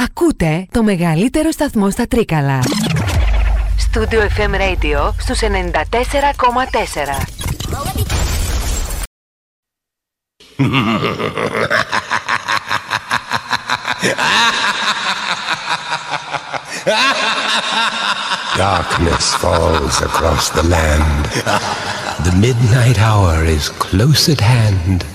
Ακούτε το μεγαλύτερο σταθμό στα Τρίκαλα. Studio FM Radio στους 94,4. Darkness falls across the land. The midnight hour is close at hand.